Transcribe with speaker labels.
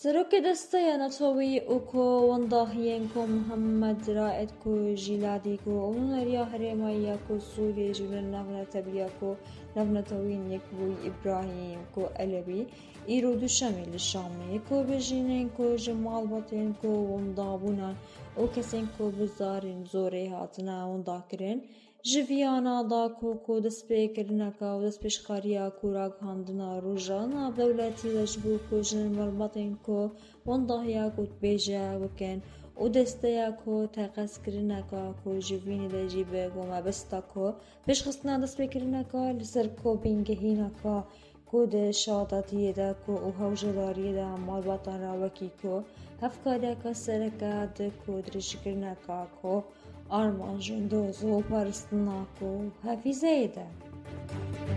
Speaker 1: سروک دستیا نتوی اوکو ونداهین کو محمد رائد کو جیلادی کو اونریا هرمایا کو سوری جولن نغنة تبیا کو نغنة توین یکوی ابراهیم کو علوی ایرو دوشمی لشامی کو بجینین کو جمال باتین کو وندابونا او کسین کو بزارین زوری هاتنا ونداکرین جویانا دا کو دست پیکرنکا و دست پیشخاریا کو راگ هاندنا روژانا دولتی لجبو کو جن ملبطین کو ونداهیا کو تبیجا وکن و دستیا کو تقص کرنکا کو جوینی لجیبه گوما بستا کو بشخصنا دست پیکرنکا لسر کو بینگهینکا کو ده شاداتیه دا کو او هوجداریه دا مالبطان راوکی کو هفکاریا که سرکا ده کو درشکرنکا کو آرمان جندوز و پارستنا کو حفیظه ده